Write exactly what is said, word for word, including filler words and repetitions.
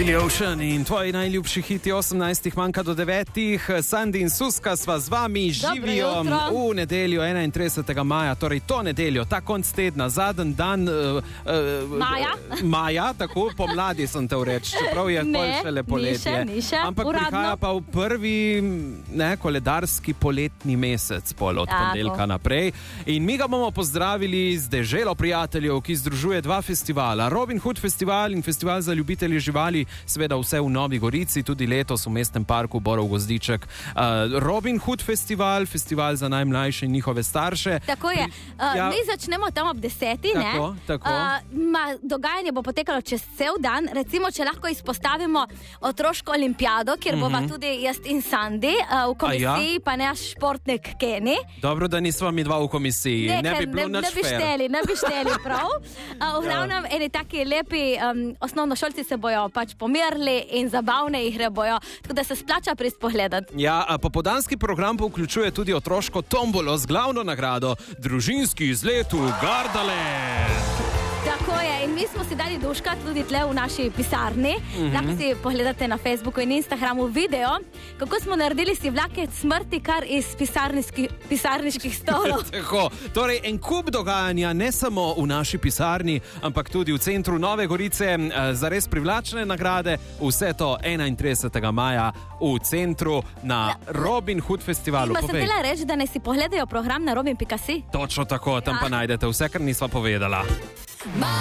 Billy Ocean in tvoji najljubši hiti osemnajstih manjka do devetih. Sandy in Suska sva z vami, živijo v nedeljo enaintridesetega maja, torej to nedeljo, ta konc tedna, zadnji dan uh, uh, maja. Maja, tako pomladi sem te vreč, čeprav je pol šele poletje. Ne, ni še, ampak uradno prihaja pa v prvi ne, koledarski poletni mesec, pol od ponedeljka naprej. In mi ga bomo pozdravili z deželo prijateljev, ki združuje dva festivala. Robin Hood festival in festival za ljubitelje živali, seveda vse v Novi Gorici, tudi letos v mestnem parku Borov Gozdiček. Uh, Robin Hood festival, festival za najmlajše in njihove starše. Tako je. Uh, ja. Mi začnemo tam ob deseti, ne? Tako, tako. Uh, ma, dogajanje bo potekalo čez cel dan. Recimo, če lahko izpostavimo otroško olimpijado, kjer mm-hmm. bova tudi jaz in Sandy, uh, v komisiji ja? Pa naš športnik Kenny. Dobro, da nisva mi dva v komisiji. Ne, ne bi bilo ne, nič ne bi fair. šteli, ne bi šteli prav. Uh, v glavnem, ja. Eni taki lepi um, osnovnošolci se bojo pač pomirili in zabavne igre bojo, tako da se splača prist pogledati. Ja, popoldanski program pa vključuje tudi otroško tombolo z glavno nagrado družinski izlet v Gardale. Tako je, in mi smo si dali duška tudi tle v naši pisarni. Mm-hmm. Lahko si pogledate na Facebooku in Instagramu video, kako smo naredili si vlake smrti kar iz pisarniških stolov. Tako, torej en kup dogajanja, ne samo v naši pisarni, ampak tudi v centru Nove Gorice, za res privlačne nagrade, vse to enaintridesetega maja v centru na La, Robin Hood festivalu. Ima sem tela reči, da ne si pogledajo program na robin pika si? Točno tako, tam ja. Pa najdete vse, kar nisva povedala.